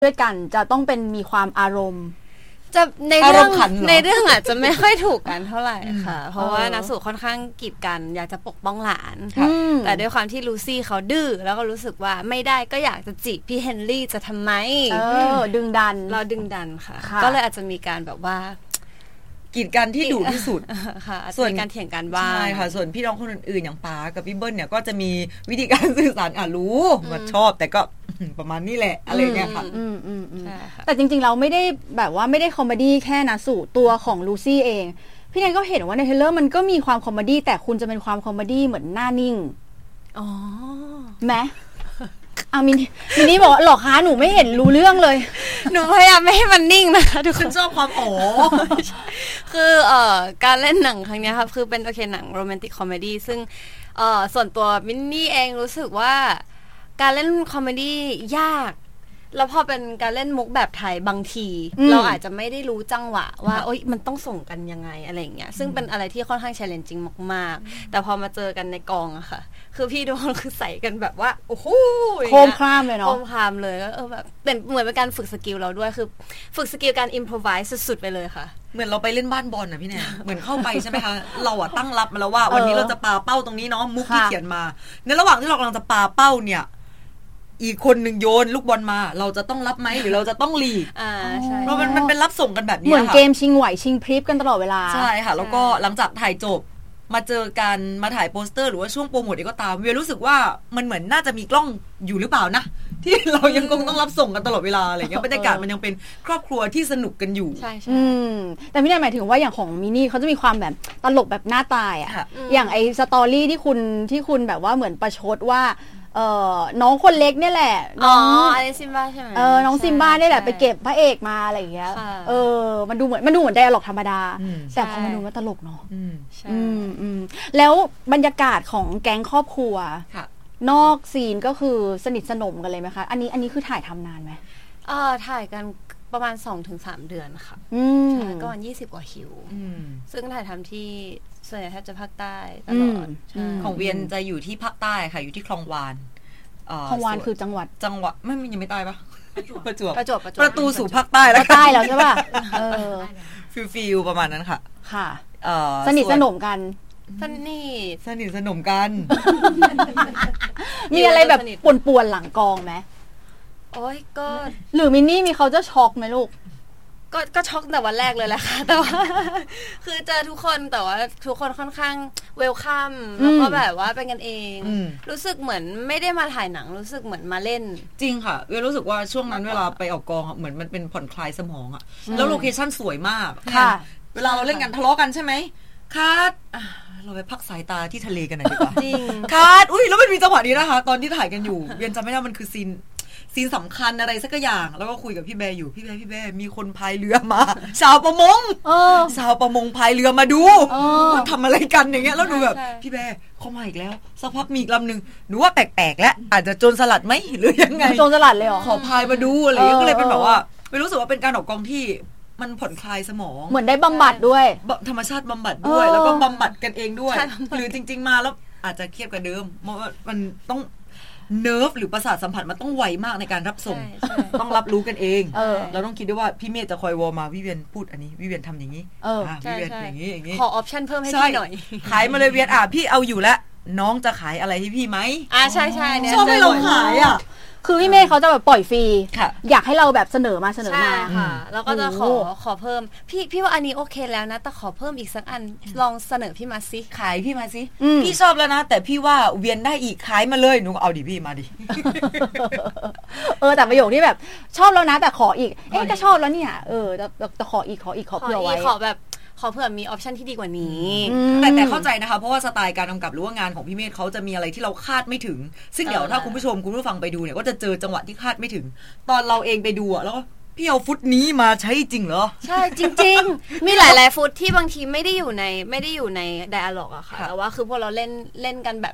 ด้วยกันจะต้องเป็นมีความอารมณ์จะในเรื่องอาจจะไม่ค่อยถูกกันเท่าไหร่ค่ะเพราะว่านักสู่ค่อนข้างกีดกันอยากจะปกป้องหลานแต่ด้วยความที่ลูซี่เขาดื้อแล้วก็รู้สึกว่าไม่ได้ก็อยากจะจีบพี่เฮนรี่จะทำไมดึงดันเราดึงดันค่ะก็เลยอาจจะมีการแบบว่ากีดกันที่ดุที่สุดค่ะส่วนการเถียงกันบ้างใช่ค่ะส่วนพี่น้องคนอื่นๆอย่างป๋ากับพี่เบิ้ลเนี่ยก็จะมีวิธีการสื่อสารรู้ว่าชอบแต่ก็ประมาณนี้แหละอะไรเงี้ยค่ะแต่จริงๆเราไม่ได้แบบว่าไม่ได้คอมเมดี้แค่นะสู่ตัวของลูซี่เองพี่แนนก็เห็นว่าในเทรลเลอร์มันก็มีความคอมเมดี้แต่คุณจะเป็นความคอมเมดี้เหมือนหน้านิ่งอ๋อไหมมินี่บอกหรอคะหนูไม่เห็นรู้เรื่องเลยหนูพยายามไม่ให้มันนิ่งนะคะทุกคนชอบความคือการเล่นหนังครั้งนี้ครับคือเป็นโอเคหนังโรแมนติกคอมเมดี้ซึ่งส่วนตัวมินนี่เองรู้สึกว่าการเล่นคอมเมดี้ยากแล้วพอเป็นการเล่นมุกแบบไทยบางทีเราอาจจะไม่ได้รู้จังหวะว่าโอ๊ยมันต้องส่งกันยังไงอะไรอย่างเงี้ยซึ่งเป็นอะไรที่ค่อนข้าง challenging มากๆแต่พอมาเจอกันในกองอะค่ะคือพี่ทุกคนคือใส่กันแบบว่าโอ้โหโคมครามเลยเนาะโคมครามเลยก็แบบเหมือนเป็นการฝึกสกิลเราด้วยคือฝึกสกิลการ improvise สุดๆไปเลยค่ะเหมือนเราไปเล่นบ้านบอลนะพี่แนนเหมือนเข้าไปใช่ไหมคะเราอะตั้งรับมาแล้วว่าวันนี้เราจะปาเป้าตรงนี้เนาะมุกที่เขียนมาในระหว่างที่เรากำลังจะปาเป้าเนี่ยอีกคนหนึ่งโยนลูกบอลมาเราจะต้องรับไหมหรือเราจะต้องหลีกใช่เพราะมันเป็นรับส่งกันแบบนี้เหมือนเกมชิงไหวชิงพริบกันตลอดเวลาใช่ค่ะแล้วก็หลังจากถ่ายจบมาเจอกันมาถ่ายโปสเตอร์หรือว่าช่วงโปรโมทเองก็ตามเวียรู้สึกว่ามันเหมือนน่าจะมีกล้องอยู่หรือเปล่านะที่เรายังคงต้องรับส่งกันตลอดเวลาอะไรเงี้ยบรรยากาศมันยังเป็นครอบครัวที่สนุกกันอยู่ใช่แต่ไม่ได้หมายถึงว่าอย่างของมินี่เขาจะมีความแบบตลกแบบหน้าตายอ่ะอย่างไอ้สตอรี่ที่คุณแบบว่าเหมือนประชดว่าน้องคนเล็กเนี่ยแหละน้องอะไรซิมบ้าใช่ไหมน้องซิมบ้าเนี่ยแหละไปเก็บพระเอกมาอะไรอย่างเงี้ยมันดูเหมือนไดอะล็อกธรรมดาแต่พอมันดูว่าตลกเนาะแล้วบรรยากาศของแก๊งครอบครัวนอกซีนก็คือสนิทสนมกันเลยไหมคะอันนี้คือถ่ายทำนานไหมถ่ายกันประมาณ 2-3 เดือนค่ะก็วัน20 กว่าคิวซึ่งถ่ายทำที่ส่วนใหญ่แทบจะภาคใต้ตลอดของเวียนจะอยู่ที่ภาคใต้ค่ะอยู่ที่คลองวานคลองวานคือจังหวัดไม่มียังไม่ใต้ปะประจวบประตูสู่ภาคใต้แล้วใต้แล้วใช่ป่ะฟิลประมาณนั้นค่ะค่ะสนิทสนมกันสนิทสนมกันมีอะไรแบบป่วนๆหลังกองไหมโอ๊ยก็หรือมินนี่มีเขาจะช็อกไหมลูกก็ช็อกแต่วันแรกเลยแหละค่ะแต่ว่าคือเจอทุกคนแต่ว่าทุกคนค่อนข้างเวลคัมแล้วก็แบบว่าเป็นกันเองรู้สึกเหมือนไม่ได้มาถ่ายหนังรู้สึกเหมือนมาเล่นจริงค่ะเวลรู้สึกว่าช่วงนั้นเวลาไปออกกองเหมือนมันเป็นผ่อนคลายสมองอะแล้วโลเคชั่นสวยมากค่ะเวลาเราเล่นกันทะเลาะกันใช่ไหมคัดเราไปพักสายตาที่ทะเลกันหน่อยดีกว่าจริงคัดอุ้ยแล้วมันมีจังหวะนี้นะคะตอนที่ถ่ายกันอยู่เวียนจำไม่ได้มันคือซีนสำคัญอะไรสักอย่างแล้วก็คุยกับพี่แบร์อยู่พี่แบร์มีคนพายเรือมาชาวประมงพายเรือมาดูทำอะไรกันอย่างเงี้ยแล้วดูแบบพี่แบร์เข้ามาอีกแล้วสักพักมีอีกลำนึงหนูว่าแปลกๆแล้วอาจจะโจรสลัดไหมหรือยังไงโจรสลัดเลยเหรอขอพายมาดูอะไรอย่างเงี้ยก็เลยเป็นแบบว่าไม่รู้สึกว่าเป็นการออกกองที่มันผ่อนคลายสมองเหมือนได้บำบัดด้วยธรรมชาติบำบัดด้วยแล้วก็บำบัดกันเองด้วยหรือจริงๆมาแล้วอาจจะเครียดกว่าเดิมมันต้องเนิร์ฟหรือประสาทสัมผัสมันต้องไวมากในการรับส่งต้องรับรู้กันเองเราต้องคิดด้วยว่าพี่เมธจะคอยวอลมาพี่เวียนพูดอันนี้พี่เวียนทำอย่างนี้พี่เวียนอย่างนี้ขอออปชั่นเพิ่มให้พี่หน่อยขายมาเลยเวียนพี่เอาอยู่แล้วน้องจะขายอะไรให้พี่ไหมใช่ชอบให้เราขายคือพี่เมย์เขาจะแบบปล่อยฟรีอยากให้เราแบบเสนอมาค่ะแล้วก็จะขอเพิ่มพี่ว่าอันนี้โอเคแล้วนะแต่ขอเพิ่มอีกสักอันลองเสนอพี่มาสิขายพี่มาสิพี่ชอบแล้วนะแต่พี่ว่าเวียนได้อีกขายมาเลยหนูเอาดิพี่มาดิแต่ประโยคที่แบบชอบแล้วนะแต่ขออีกก็ชอบแล้วเนี่ยจะขออีกขอเผื่อไว้ขอเผื่อมีออปชันที่ดีกว่านี้แต่เข้าใจนะคะเพราะว่าสไตล์การกำกับหรือว่างานของพี่เมธเขาจะมีอะไรที่เราคาดไม่ถึงซึ่งเดี๋ยวถ้าคุณผู้ชมคุณผู้ฟังไปดูเนี่ยก็จะเจอจังหวะที่คาดไม่ถึงตอนเราเองไปดูแล้วก็พี่เอาฟุตนี้มาใช้จริงเหรอใช่จริงๆมีหลายๆฟุตที่บางทีไม่ได้อยู่ในไดอะล็อกอะค่ะแต่ว่าคือพวกเราเล่นกันแบบ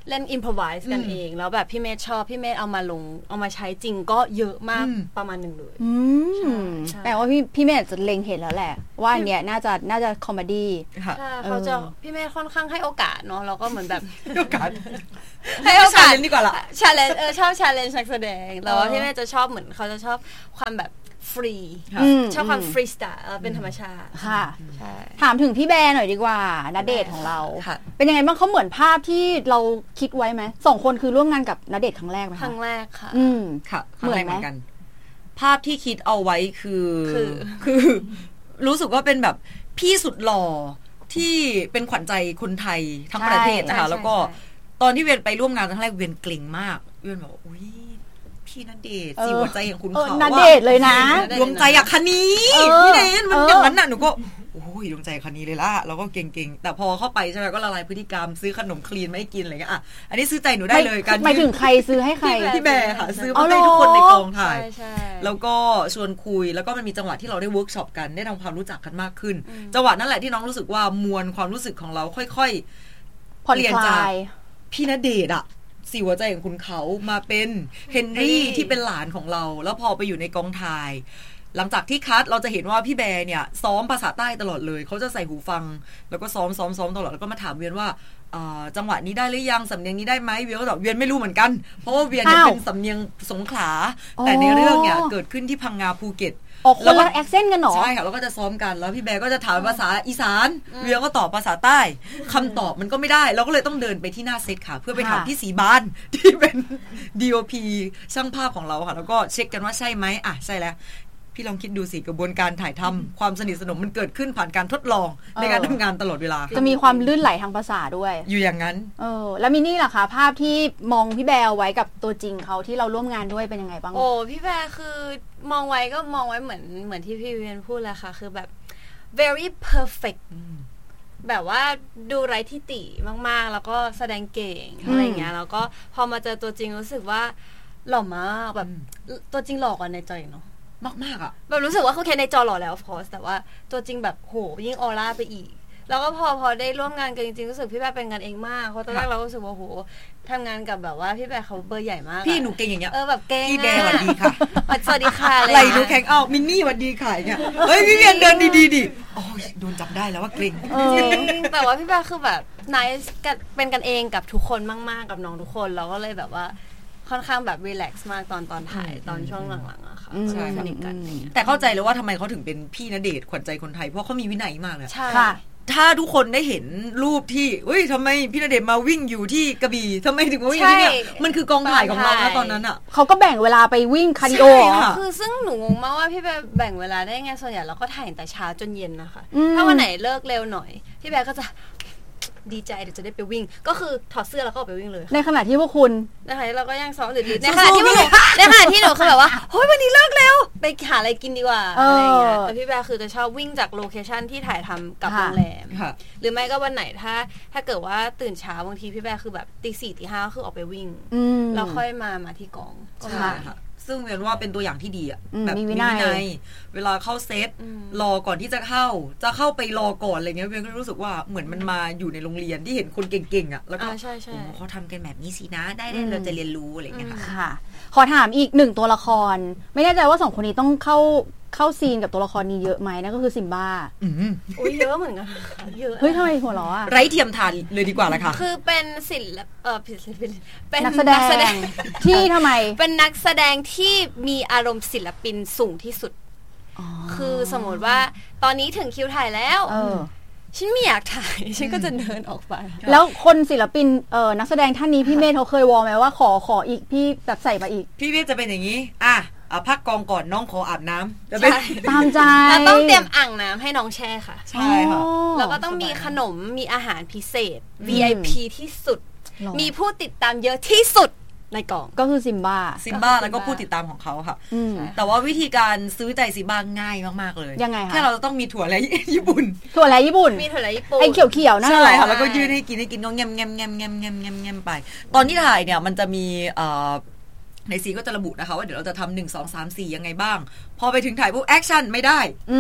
เล่นอิมพรไวส์กันเองแล้วแบบพี่เมธชอบพี่เมธเอามาใช้จริงก็เยอะมากประมาณนึงเลยแปลว่าพี่เมธจะเล็งเห็นแล้วแหละว่าอันเนี้ยน่าจะคอมเมดี้เขาจะพี่เมธค่อนข้างให้โอกาสเนาะแล้วก็เหมือนแบบโอกาสให้โอกาสดีกว่าละชาเลนจ์ชอบชาเลนจ์นักแสดงแล้วพี่เมธจะชอบเหมือนเขาจะชอบความแบบฟรีชอบความฟรีสไตล์เป็นธรรมชาติค่ะถามถึงพี่แบร์หน่อยดีกว่าณเดชน์ของเราเป็นยังไงบ้างเขาเหมือนภาพที่เราคิดไว้ไหม2 คนคือร่วมงานกับณเดชน์ครั้งแรกไหมครั้งแรกค่ะค่ะเหมือนกันภาพที่คิดเอาไว้คือรู้สึกว่าเป็นแบบพี่สุดหล่อที่เป็นขวัญใจคนไทยทั้งประเทศนะคะแล้วก็ตอนที่เวียนไปร่วมงานครั้งแรกเวียนเกรงมากเวียนบอกอุ้ยพี่ณเดชน์สิหัวใจอย่างคุณเขาณเดชน์เลยนะดวงใจอยากคันนี้พี่เนนมันอย่างนั้นน่ะหนูก็โอ้ยดวงใจคันนี้เลยล่ะแล้วก็เก่งๆแต่พอเข้าไปใช่ไหมก็ละลายพฤติกรรมซื้อขนมคลีนมาให้กินอะไรเงี้ยอ่ะอันนี้ซื้อใจหนูได้เลยกันหมายถึงใครซื้อให้ใครพี่แบร์ค่ะซื้อมาให้ทุกคนในกองถ่ายแล้วก็ชวนคุยแล้วก็มันมีจังหวะที่เราได้เวิร์กช็อปกันได้ทำความรู้จักกันมากขึ้นจังหวะนั่นแหละที่น้องรู้สึกว่ามวลความรู้สึกของเราค่อยๆเปลี่ยนจากพี่ณเดชน์อ่ะสิหัวใจของคุณเขามาเป็นเฮนรี่ที่เป็นหลานของเราแล้วพอไปอยู่ในกองถ่ายหลังจากที่คัดเราจะเห็นว่าพี่แบร์เนี่ยซ้อมภาษาใต้ตลอดเลยเขาจะใส่หูฟังแล้วก็ซ้อมตลอดแล้วก็มาถามเวียนว่าจังหวะนี้ได้หรือยังสำเนียงนี้ได้ไหมเวียนก็ตอบเวียนไม่รู้เหมือนกันเพราะว่าเวียนเนี่ยเป็นสำเนียงสงขลาแต่ในเรื่องเนี่ยเกิดขึ้นที่พังงาภูเก็ตคนละแอคเซนต์กันหรอใช่ค่ะแล้วก็จะซ้อมกันแล้วพี่แบร์ก็จะถามภาษาอีสานเวียก็ตอบภาษาใต้คำตอบมันก็ไม่ได้เราก็เลยต้องเดินไปที่หน้าเซตค่ะเพื่อไปถามพี่สีบานที่เป็น DOP ช่างภาพของเราค่ะแล้วก็เช็คกันว่าใช่ไหมอ่ะใช่แล้วพี่ลองคิดดูสิกระบวนการถ่ายทำความสนิทสนมมันเกิดขึ้นผ่านการทดลองในการทำงานตลอดเวลาจะมีความลื่นไหลทางภาษาด้วยอยู่อย่างนั้นแล้วมินี่ล่ะคะภาพที่มองพี่แบร์ไว้กับตัวจริงเขาที่เราร่วมงานด้วยเป็นยังไงบ้างโอ้พี่แบร์คือมองไว้ก็มองไว้เหมือนที่พี่เวียนพูดแหละค่ะคือแบบ very perfect แบบว่าดูไร้ที่ติมากๆแล้วก็แสดงเก่งอะไรเงี้ยแล้วก็พอมาเจอตัวจริงรู้สึกว่าหล่อมากแบบตัวจริงหล่อกว่าในจอเนาะมากๆอ่ะแบบรู้สึกว่าเขาแค่ในจอหล่อแล้ว of course แต่ว่าตัวจริงแบบโหยิ่งออร่าไปอีกแล้วก็พอได้ร่วมงานกันจริงๆรู้สึกพี่แบร์เป็นกันเองมากเพราะตอนแรกเรารู้สึกว่าโหทำงานกับแบบว่าพี่แบร์เขาเบอร์ใหญ่มากพี่หนูเก่งอย่างเงี้ยแบบเก่งพี่แบร์สวัสดีค่ะสวัสดีค่ะอะไรหนูแข่งเอามินนี่สวัสดีค่ะอย่างเงี้ยเฮ้ยพี่เวียนเดินดีๆดิโอ้ยโดนจับได้แล้วว่าเกรงแต่ว่าพี่แบร์คือแบบ nice เป็นกันเองกับทุกคนมากๆกับน้องทุกคนเราก็เลยแบบว่าค่อนข้างแบบรีแลกซ์มากตอนถ่ายตอนช่วงหลังๆอะค่ะสนิทกันแต่เข้าใจเลยว่าทำไมเขาถึงเป็นพี่ณเดชน์ขวัญใจคนไทยเพราะเขามีวินัยมากเลยใช่ถ้าทุกคนได้เห็นรูปที่เฮ้ยทำไมพี่ณเดชน์มาวิ่งอยู่ที่กระบี่ทำไมถึงมาวิ่งที่นี่มันคือกองถ่ายของเรานะตอนนั้นอะเขาก็แบ่งเวลาไปวิ่งคาร์ดิโอคือซึ่งหนูงงมากว่าพี่แบ่งเวลาได้ไงส่วนใหญ่เราก็ถ่ายแต่เช้าจนเย็นนะคะถ้าวันไหนเลิกเร็วหน่อยพี่แบร์ก็จะดีใจเดี๋ยวจะได้ไปวิ่งก็คือถอดเสื้อแล้วก็ออกไปวิ่งเลยในขณะที่พวกคุณนะคะเราก็ยังซ้อมในขณะที่หนูคือแบบว่าเฮ้ยวันนี้เลิกเร็วไปหาอะไรกินดีกว่าอะไรอย่างเงี้ยแต่พี่แบร์คือจะชอบวิ่งจากโลเคชั่นที่ถ่ายทำกับโรงแรมหรือไม่ก็วันไหนถ้าเกิดว่าตื่นเช้าบางทีพี่แบร์คือแบบตี 4 ตี 5ก็คือออกไปวิ่งแล้วค่อยมาที่กองใช่ค่ะซึ่งเรียนว่าเป็นตัวอย่างที่ดีอ่ะแบบมีวินัยเวลาเข้าเซตรอก่อนที่จะเข้าไปรอก่อนอะไรเงี้ยเวียนก็รู้สึกว่าเหมือนมันมาอยู่ในโรงเรียนที่เห็นคนเก่งๆอ่ะแล้วก็เขาทำกันแบบนี้สินะได้เราจะเรียนรู้อะไรเงี้ยค่ะขอถามอีก1ตัวละครไม่แน่ใจว่า2คนนี้ต้องเข้าซีนกับตัวละครนี้เยอะไหมนั่นก็คือซิมบ้าเยอะเหมือนกันเยอะเฮ้ยทำไมหัวเราะไร้เทียมทานเลยดีกว่าละค่ะคือเป็นเป็นนักแสดงที่ทำไมเป็นนักแสดงที่มีอารมณ์ศิลปินสูงที่สุดคือสมมติว่าตอนนี้ถึงคิวถ่ายแล้วฉันไม่อยากถ่ายฉันก็จะเดินออกไปแล้วคนศิลปินนักแสดงท่านนี้พี่เมธเขาเคยวอลไหมว่าขออีกพี่แบบใส่มาอีกพี่เมธจะเป็นอย่างนี้พักกองก่อนน้องขออาบน้ำใช่ตามใจเราต้องเตรียมอ่างน้ำให้น้องแช่ค่ะใช่ค่ะแล้วก็ต้องมีขนมมีอาหารพิเศษ VIP ที่สุดมีผู้ติดตามเยอะที่สุดในกองก็คือซิมบ้าแล้วก็ผู้ติดตามของเขาค่ะแต่ว่าวิธีการซื้อใจซิมบ้าง่ายมากๆเลยยังไงคะแค่เราจะต้องมีถั่วและญี่ปุ่นมีถั่วและญี่ปุ่นไอ้เขียวๆนั่นใช่ค่ะแล้วก็ยื่นให้กินก็แงมไปตอนที่ถ่ายเนี่ยมันจะมีในซีก็จะระบุนะคะว่าเดี๋ยวเราจะทำ1 2 3 4ยังไงบ้างพอไปถึงถ่ายปุ๊บแอคชั่นไม่ได้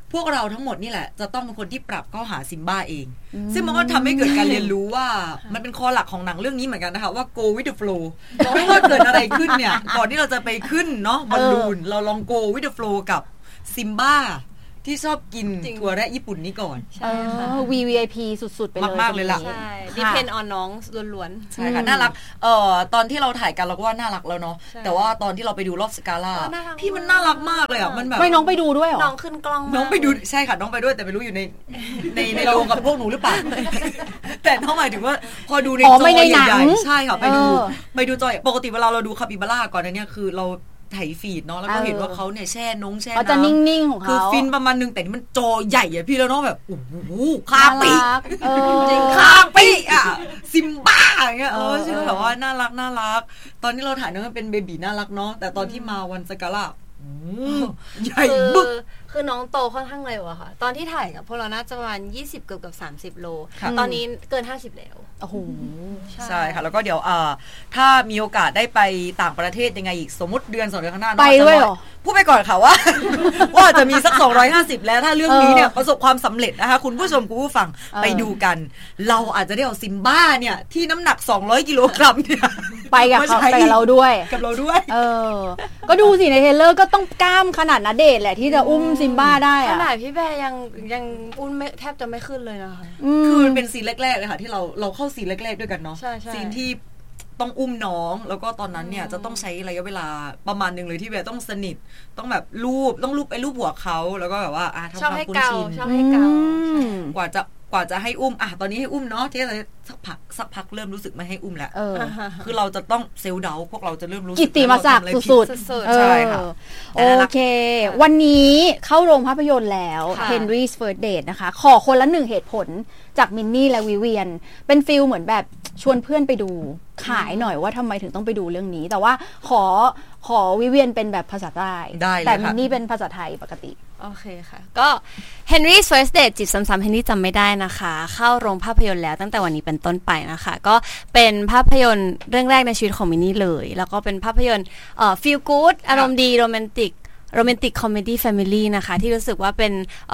พวกเราทั้งหมดนี่แหละจะต้องเป็นคนที่ปรับเข้าหาซิมบ้าเองซึ่งมันก็ทำให้เกิดการเรียนรู้ว่ามันเป็นคอหลักของหนังเรื่องนี้เหมือนกันนะคะว่า go with the flow ไม่ว่าเกิดอะไรขึ้นเนี่ยก่อนที่เราจะไปขึ้นเนาะบอลลูนเราลอง go with the flow กับซิมบ้าที่ชอบกินถั่วแระญี่ปุ่นนี้ก่อนใช่ค่ะ VVIP สุดๆไปเลยมากๆเลยล่ะใช่ depend on น้องล้วนๆใช่ค่ะน่ารักตอนที่เราถ่ายกันเราก็ว่าน่ารักแล้วเนาะแต่ว่าตอนที่เราไปดูรอบสกาล่าพี่มันน่ารักมากเลยอ่ะมันแบบไม่น้องไปดูด้วยเหรอน้องขึ้นกล้องน้องไปดูใช่ค่ะน้องไปด้วยแต่ไม่รู้อยู่ในโรงกับพวกหนูหรือเปล่าแต่น้องหมายถึงว่าพอดูในจอใหญ่ๆใช่ค่ะไปดูจอปกติเวลาเราดูคาปิบาร่าก่อนเนี่ยคือเราถ่ายฟีดเนาะแล้วก็เห็นว่าเขาเนี่ยแช่น้ำเขาจะนิ่งๆของเขาคือฟินประมาณนึงแต่นี่มันจอใหญ่อะพี่แล้วเนาะแบบโอ้โหคาปิจริงคาปิอะซิมบ้าอย่างเงี้ยชื่อแบบว่าน่ารักตอนนี้เราถ่ายเนาะมันเป็นเบบีน่ารักเนาะแต่ตอนที่มาวันสกาล่าใหญ่บึ้งคือน้องโตค่อนข้างเร็วอะค่ะตอนที่ถ่ายกับพวกเราน่าจะประมาณ20เกือบ30โลตอนนี้เกิน50แล้วโอ้โหใช่ค่ะแล้วก็เดี๋ยวถ้ามีโอกาสได้ไปต่างประเทศยังไงอีกสมมติเดือน2 เดือนข้างหน้าไปด้วยเหรอพูดไปก่อนค่ะว่าจะมีสัก250แล้วถ้าเรื่องนี้เนี่ยประสบความสำเร็จนะคะคุณผู้ชมคุณผู้ฟังไปดูกันเราอาจจะได้เอาซิมบ้าเนี่ยที่น้ำหนัก200 กิโลกรัมเนี่ยไปกับเราด้วยก็ดูสิในเทเลอร์ก็ต้องกล้ามขนาดณเดชน์แหละที่จะอุ้มซิมบ้าได้ขนาดพี่แบร์ยังอุ้มแทบจะไม่ขึ้นเลยนะคะคือเป็นซีนแรกๆเลยค่ะที่เราเข้าซีนแรกๆด้วยกันเนาะซีนที่ต้องอุ้มน้องแล้วก็ตอนนั้นเนี่ยจะต้องใช้ระยะเวลาประมาณนึงเลยที่แบบต้องสนิทต้องแบบต้องรูปหัวเขาแล้วก็แบบว่าทำความคุ้นชินชอบให้เกากว่าจะให้อุ้มตอนนี้ให้อุ้มเนาะที่เราสักพักเริ่มรู้สึกไม่ให้อุ้มแล้วคือเราจะต้องเซลล์เดาพวกเราจะเริ่มรู้สึกกิตติมศักดิ์สุดๆใช่ค่ะโอเควันนี้เข้าโรงภาพยนตร์แล้ว Henry's First Date นะคะขอคนละ1เหตุผลจากมินนี่และวิเวียนเป็นฟิลเหมือนแบบชวนเพื่อนไปดูขายหน่อยว่าทำไมถึงต้องไปดูเรื่องนี้แต่ว่าขอวิเวียนเป็นแบบภาษาใต้แต่มินนี่เป็นภาษาไทยปกติโอเคค่ะก็ Henry's First Date จีบซ้ำๆ Henry จำไม่ได้นะคะเข้าโรงภาพยนตร์แล้วตั้งแต่วันนี้เป็นต้นไปนะคะก็เป็นภาพยนตร์เรื่องแรกในชีวิตของมินนี่เลยแล้วก็เป็นภาพยนตร์feel good อารมณ์ดีโรแมนติกคอมเมดี้แฟมิลี่นะคะที่รู้สึกว่าเป็น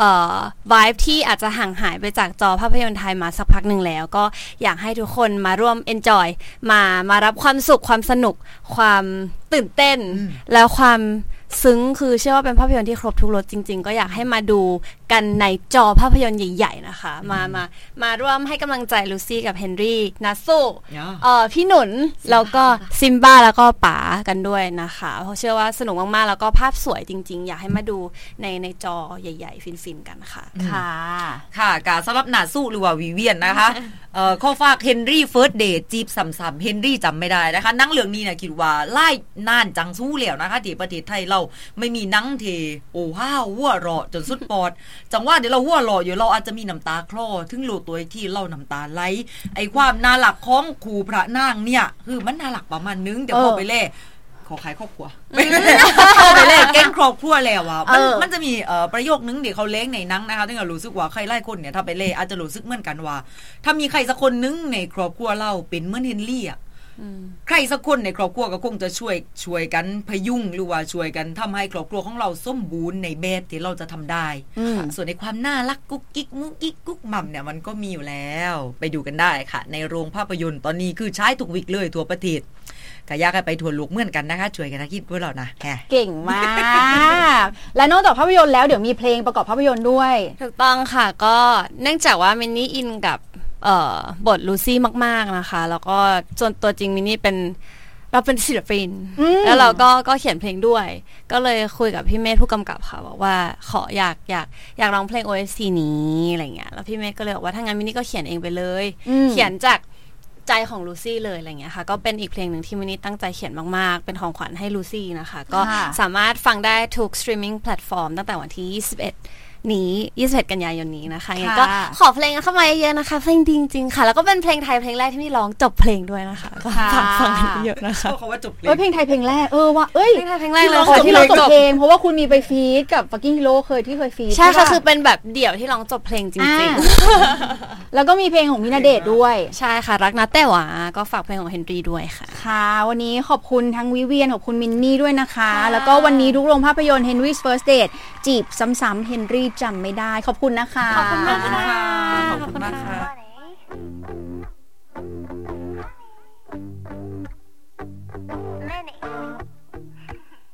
vibe ที่อาจจะห่างหายไปจากจอภาพยนตร์ไทยมาสักพักหนึ่งแล้วก็อยากให้ทุกคนมาร่วม enjoy มารับความสุขความสนุกความตื่นเต้นแล้วความซึ้งคือเชื่อว่าเป็นภาพยนตร์ที่ครบทุกรสจริงๆก็อยากให้มาดูกันในจอภาพยนตร์ใหญ่ๆนะคะมาร่วมให้กำลังใจลูซี่กับเฮนรี่นัสซูพี่หนุนแล้วก็ซิมบ้าแล้วก็ป๋ากันด้วยนะคะเพราะเชื่อว่าสนุกมากๆแล้วก็ภาพสวยจริงๆอยากให้มาดูในจอใหญ่ๆฟินๆกันค่ะค่ะการสำหรับนาสู้หรือว่าวิเวียนนะคะข้อฝากเฮนรี่เฟิร์สเดทจีบซ้ำๆเฮนรี่จำไม่ได้นะคะหนังเรื่องนี้เนี่ยคิดว่าไล่นานจังสู้แล้วนะคะที่ประเทศไทยเราไม่มีหนังเทโอ้ว้าวหัวรอจนสุดปอดจังว่าเดี๋ยวเราหัวรออยู่เราอาจจะมีน้ำตาคลอถึงโลตัวที่เราน้ำตาไหลไอความน่ารักของครูพระนางเนี่ยคือมันน่ารักประมาณนึงเดี๋ยวพอไปเล่ขอขายครอบครัวไปเล่แกงครอบครัวแล้วอ่ะมันจะมีประโยคนึงเดี๋ยวเขาเล้งในหนังนะคะที่เรารู้สึกว่าใครไล่คนเนี่ยถ้าไปเล่อาจจะรู้สึกเหมือนกันว่าถ้ามีใครสักคนนึงในครอบครัวเราเป็นเหมือนเฮนรี่อ่ะใครสักคนในครอบครัวก็คงจะช่วยกันพยุงหรือว่าช่วยกันทำให้ครอบครัวของเราสมบูรณ์ในแบบที่เราจะทำได้ส่วนในความน่ารักกุ๊กกิ๊กมุ๊กกิ๊กกุ๊กม่ำเนี่ยมันก็มีอยู่แล้วไปดูกันได้ค่ะในโรงภาพยนตร์ตอนนี้คือใช้ทุกวิกเลยทั่วประเทศก็อยากให้ไปทั่วโลกเหมือนกันนะคะช่วยกันคิดพวกเรานะเก่งมากและนอกจากภาพยนตร์แล้วเดี๋ยวมีเพลงประกอบภาพยนตร์ด้วยถูกต้องค่ะก็เนื่องจากว่ามินนี่อินกับบทลูซี่มากๆนะคะแล้วก็จนตัวจริงมินนี่เราเป็นศิลปินแล้วเราก็เขียนเพลงด้วยก็เลยคุยกับพี่เมธผู้กำกับค่ะบอกว่าขออยากร้องเพลง OST นี้อะไรเงี้ยแล้วพี่เมธก็เลยบอกว่าถ้างั้นมินนี่ก็เขียนเองไปเลยเขียนจากใจของลูซี่เลยอะไรเงี้ยค่ะก็เป็นอีกเพลงหนึ่งที่มินนี่ตั้งใจเขียนมากๆเป็นของขวัญให้ลูซี่นะคะก็สามารถฟังได้ทุกสตรีมมิ่งแพลตฟอร์มตั้งแต่วันที่21นี้21กันยายนนี้นะคะงั้นก็ขอเพลงเข้ามาเยอะๆนะคะเพลงดีจริงๆค่ะแล้วก็เป็นเพลงไทยเพลงแรกที่นี่ร้องจบเพลงด้วยนะคะก็ฟังกันเยอะนะคะเขาว่าจบเพลงเพลงไทยเพลงแรกว่าเพลงไทยเพลงแรกเลยที่เราจบเพลงเพราะว่าคุณมีไปฟีดกับ Fucking Hero เคยฟีดใช่ค่ะคือเป็นแบบเดี่ยวที่ร้องจบเพลงจริงๆแล้วก็มีเพลงของพี่ณเดชน์ด้วยใช่ค่ะรักนะแต่หวาก็ฝากเพลงของเฮนรี่ด้วยค่ะนะคะวันนี้ขอบคุณทั้งวิเวียนขอบคุณมินนี่ด้วยนะคะแล้วก็วันนี้ทุกโรงภาพยนตร์ Henry's First Date จีบซ้ำๆเฮนรี่จำไม่ได้ขอบคุณนะคะขอบคุณมากค่ะขอบคุณมากค่ะ